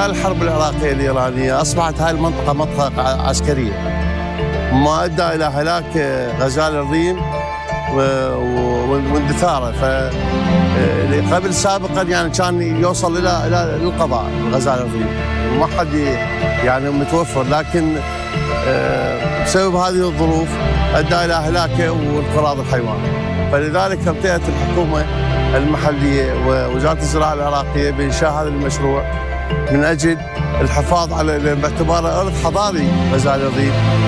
خلال الحرب العراقية الإيرانية أصبحت هذه المنطقة منطقة عسكرية، ما أدى إلى هلاك غزال الريم واندثاره. قبل سابقا يعني كان يوصل إلى القضاء غزال الريم، ما حد يعني متوفر، لكن بسبب هذه الظروف أدى إلى هلاكه وانقراض الحيوان. فلذلك التقت الحكومة المحلية ووزارة الزراعة العراقية بإنشاء هذا المشروع من أجل الحفاظ على باعتباره إرث حضاري غزال الريم.